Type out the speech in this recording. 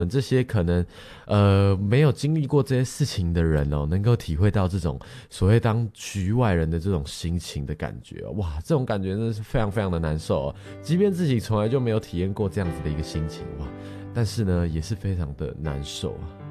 这些可能没有经历过这些事情的人哦，能够体会到这种所谓当局外人的这种心情的感觉哦。哇，这种感觉真的是非常非常的难受哦，即便自己从来就没有体验过这样子的一个心情哇，但是呢也是非常的难受啊。